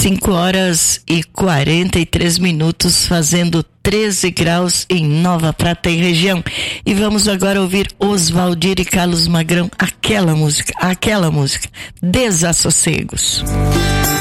5h43, fazendo 13 graus em Nova Prata e região. E vamos agora ouvir Oswaldir e Carlos Magrão, aquela música, Desassossegos.